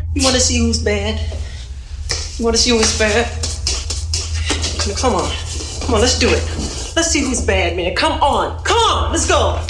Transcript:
You want to see who's bad? You want to see who's bad? Come on. Come on, let's do it. Let's see who's bad, man. Come on. Let's go.